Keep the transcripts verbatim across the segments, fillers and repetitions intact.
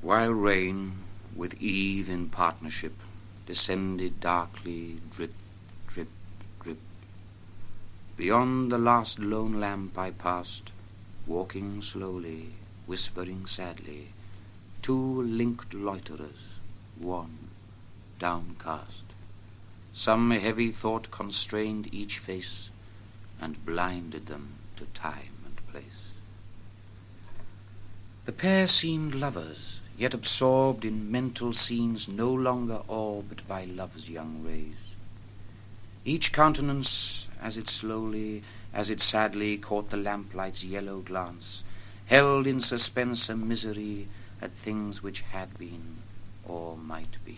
while rain, with eve in partnership, descended darkly, drip, drip, drip. Beyond the last lone lamp I passed, walking slowly, whispering sadly, two linked loiterers, one downcast. Some heavy thought constrained each face and blinded them to time and place. The pair seemed lovers, yet absorbed in mental scenes no longer orbed by love's young rays. Each countenance, as it slowly, as it sadly caught the lamplight's yellow glance, held in suspense a misery at things which had been or might be.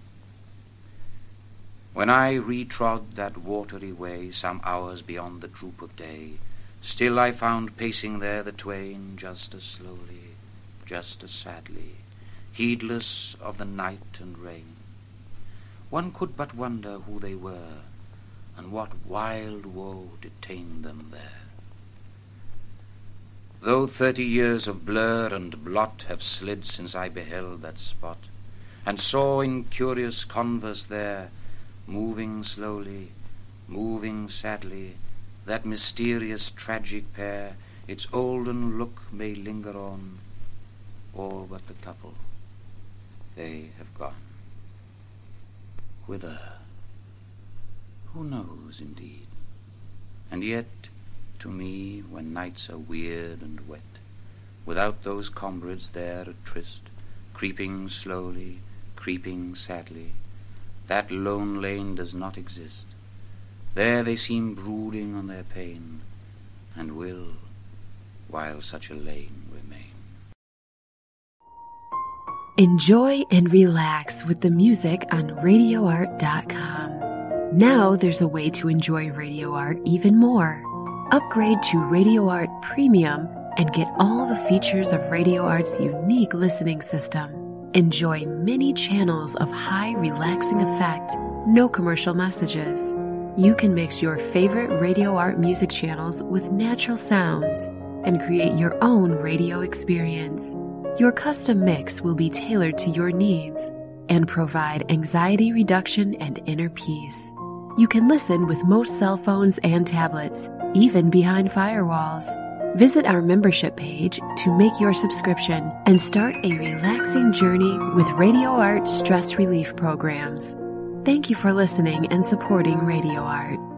When I retrod that watery way some hours beyond the droop of day, still I found pacing there the twain just as slowly, just as sadly, heedless of the night and rain. One could but wonder who they were, and what wild woe detained them there. Though thirty years of blur and blot have slid since I beheld that spot, and saw in curious converse there, moving slowly, moving sadly, that mysterious tragic pair, its olden look may linger on, all but the couple, they have gone. Whither? Who knows, indeed? And yet, to me, when nights are weird and wet, without those comrades there at tryst, creeping slowly, creeping sadly, that lone lane does not exist. There they seem brooding on their pain, and will, while such a lane remain. Enjoy and relax with the music on radio art dot com. Now there's a way to enjoy Radio Art even more. Upgrade to Radio Art Premium and get all the features of Radio Art's unique listening system. Enjoy many channels of high relaxing effect, no commercial messages. You can mix your favorite Radio Art music channels with natural sounds and create your own radio experience. Your custom mix will be tailored to your needs and provide anxiety reduction and inner peace. You can listen with most cell phones and tablets, even behind firewalls. Visit our membership page to make your subscription and start a relaxing journey with Radio Art stress relief programs. Thank you for listening and supporting Radio Art.